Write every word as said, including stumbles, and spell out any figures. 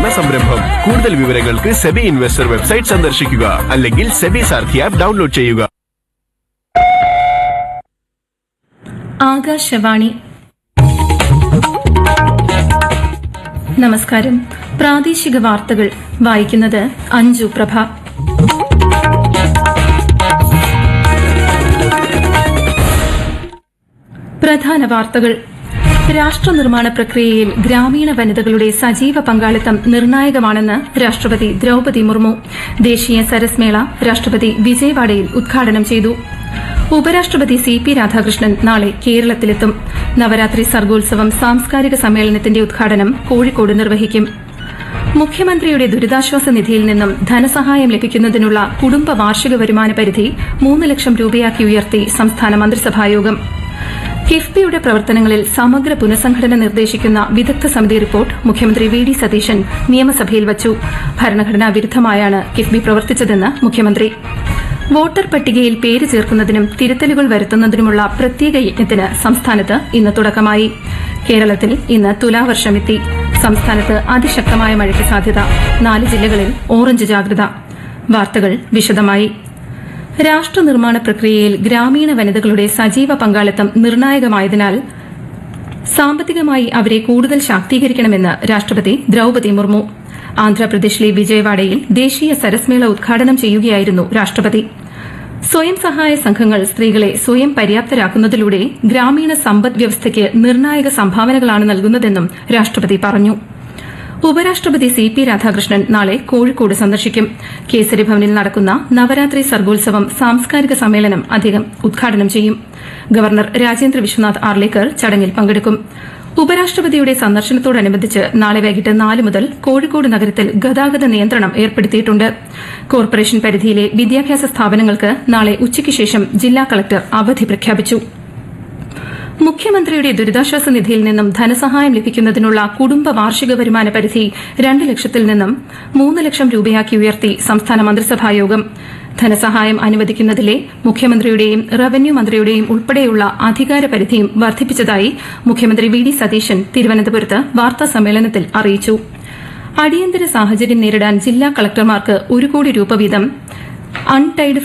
അവതരിപ്പിക്കുന്ന സംരംഭം. കൂടുതൽ വിവരങ്ങൾക്ക് സെബി ഇൻവെസ്റ്റർ വെബ്സൈറ്റ് സന്ദർശിക്കുക അല്ലെങ്കിൽ സെബി സാരഥി ആപ്പ് ഡൗൺലോഡ് ചെയ്യുക. ആകാശവാണി. നമസ്കാരം. പ്രാദേശിക വാർത്തകൾ വായിക്കുന്നത് അഞ്ജു പ്രഭ. പ്രധാന വാർത്തകൾ. രാഷ്ട്ര നിർമ്മാണ പ്രക്രിയയിൽ ഗ്രാമീണ വനിതകളുടെ സജീവ പങ്കാളിത്തം നിർണായകമാണെന്ന് രാഷ്ട്രപതി ദ്രൌപതി മുർമു. ദേശീയ സരസ് മേള രാഷ്ട്രപതി വിജയവാഡയിൽ ഉദ്ഘാടനം ചെയ്തു. ഉപരാഷ്ട്രപതി സി പി രാധാകൃഷ്ണൻ നാളെ കേരളത്തിലെത്തും. നവരാത്രി സർഗോത്സവം സാംസ്കാരിക സമ്മേളനത്തിന്റെ ഉദ്ഘാടനം കോഴിക്കോട് നിർവഹിക്കും. മുഖ്യമന്ത്രിയുടെ ദുരിതാശ്വാസ നിധിയിൽ നിന്നും ധനസഹായം ലഭിക്കുന്നതിനുള്ള കുടുംബ വാർഷിക വരുമാന പരിധി മൂന്ന് ലക്ഷം രൂപയാക്കി ഉയർത്തി സംസ്ഥാന മന്ത്രിസഭായോഗം. കിഫ്ബിയുടെ പ്രവർത്തനങ്ങളിൽ സമഗ്ര പുനഃസംഘടന നിർദ്ദേശിക്കുന്ന വിദഗ്ധ സമിതി റിപ്പോർട്ട് മുഖ്യമന്ത്രി വി ഡി സതീശൻ നിയമസഭയിൽ വച്ചു. ഭരണഘടനാ വിരുദ്ധമായാണ് കിഫ്ബി പ്രവർത്തിച്ചതെന്ന് മുഖ്യമന്ത്രി. വോട്ടർ പട്ടികയിൽ പേര് ചേർക്കുന്നതിനും തിരുത്തലുകൾ വരുത്തുന്നതിനുമുള്ള പ്രത്യേക യജ്ഞത്തിന് സംസ്ഥാനത്ത് ഇന്ന് തുടക്കമായി. കേരളത്തിൽ ഇന്ന് തുലാവർഷമെത്തി. സംസ്ഥാനത്ത് അതിശക്തമായ മഴയ്ക്ക് സാധ്യത. നാല് ജില്ലകളിൽ ഓറഞ്ച് ജാഗ്രത. വാർത്തകൾ വിശദമായി. രാഷ്ട്ര നിർമ്മാണ പ്രക്രിയയിൽ ഗ്രാമീണ വനിതകളുടെ സജീവ പങ്കാളിത്തം നിർണായകമായതിനാൽ സാമ്പത്തികമായി അവരെ കൂടുതൽ ശാക്തീകരിക്കണമെന്ന് രാഷ്ട്രപതി ദ്രൌപതി മുർമു. ആന്ധ്രാപ്രദേശിലെ വിജയവാഡയിൽ ദേശീയ സരസ് മേള ഉദ്ഘാടനം ചെയ്യുകയായിരുന്നു രാഷ്ട്രപതി. സ്വയം സഹായ സംഘങ്ങൾ സ്ത്രീകളെ സ്വയം പര്യാപ്തരാക്കുന്നതിലൂടെ ഗ്രാമീണ സമ്പദ് വ്യവസ്ഥയ്ക്ക് നിർണായക സംഭാവനകളാണ് നൽകുന്നതെന്നും രാഷ്ട്രപതി പറഞ്ഞു. ഉപരാഷ്ട്രപതി സി പി രാധാകൃഷ്ണൻ നാളെ കോഴിക്കോട് സന്ദർശിക്കും. കേസരി ഭവനിൽ നടക്കുന്ന നവരാത്രി സർഗോത്സവം സാംസ്കാരിക സമ്മേളനം അദ്ദേഹം ഉദ്ഘാടനം ചെയ്യും. ഗവർണർ രാജേന്ദ്ര വിശ്വനാഥ് ആർലേക്കർ ചടങ്ങിൽ പങ്കെടുക്കും. ഉപരാഷ്ട്രപതിയുടെ സന്ദർശനത്തോടനുബന്ധിച്ച് നാളെ വൈകിട്ട് നാല് മുതൽ കോഴിക്കോട് നഗരത്തിൽ ഗതാഗത നിയന്ത്രണം ഏർപ്പെടുത്തിയിട്ടുണ്ട്. കോർപ്പറേഷൻ പരിധിയിലെ വിദ്യാഭ്യാസ സ്ഥാപനങ്ങൾക്ക് നാളെ ഉച്ചയ്ക്ക് ശേഷം ജില്ലാ കളക്ടർ അവധി പ്രഖ്യാപിച്ചു. മുഖ്യമന്ത്രിയുടെ ദുരിതാശ്വാസ നിധിയിൽ നിന്നും ധനസഹായം ലഭിക്കുന്നതിനുള്ള കുടുംബ വാർഷിക വരുമാന പരിധി രണ്ട് ലക്ഷത്തിൽ നിന്നും മൂന്ന് ലക്ഷം രൂപയാക്കി ഉയർത്തി സംസ്ഥാന മന്ത്രിസഭായോഗം. ധനസഹായം അനുവദിക്കുന്നതിലെ മുഖ്യമന്ത്രിയുടെയും റവന്യൂ മന്ത്രിയുടെയും ഉൾപ്പെടെയുള്ള അധികാര പരിധിയും വർദ്ധിപ്പിച്ചതായി മുഖ്യമന്ത്രി വി ഡി സതീശൻ തിരുവനന്തപുരത്ത് വാർത്താസമ്മേളനത്തിൽ അറിയിച്ചു. അടിയന്തര സാഹചര്യം നേരിടാൻ ജില്ലാ കളക്ടർമാർക്ക് ഒരു കോടി രൂപ വീതം അൺടൈഡ്